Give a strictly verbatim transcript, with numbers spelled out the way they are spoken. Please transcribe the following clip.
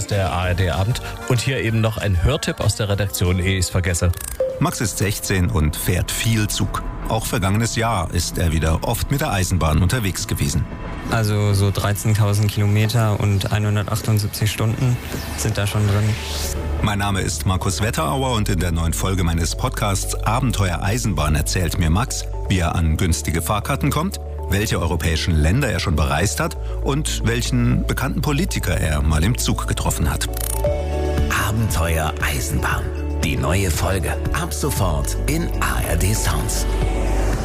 ist der A R D-Abend. Und hier eben noch ein Hörtipp aus der Redaktion, ehe ich es vergesse. Max ist sechzehn und fährt viel Zug. Auch vergangenes Jahr ist er wieder oft mit der Eisenbahn unterwegs gewesen. Also so dreizehntausend Kilometer und hundertachtundsiebzig Stunden sind da schon drin. Mein Name ist Markus Wetterauer und in der neuen Folge meines Podcasts Abenteuer Eisenbahn erzählt mir Max, wie er an günstige Fahrkarten kommt, welche europäischen Länder er schon bereist hat und welchen bekannten Politiker er mal im Zug getroffen hat. Abenteuer Eisenbahn. Die neue Folge ab sofort in A R D Sounds.